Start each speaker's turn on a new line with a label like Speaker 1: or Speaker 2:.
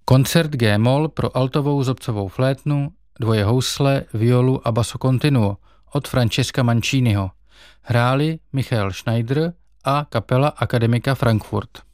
Speaker 1: Koncert G-moll pro altovou zobcovou flétnu, dvoje housle, violu a basso continuo od Francesca Manciniho. Hráli Michael Schneider a kapela Akademika Frankfurt.